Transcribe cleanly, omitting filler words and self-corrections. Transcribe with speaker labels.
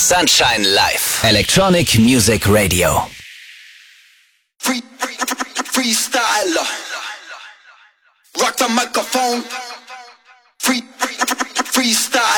Speaker 1: Sunshine Live. Electronic Music Radio.
Speaker 2: Freestyler. Rock the microphone. Freestyle.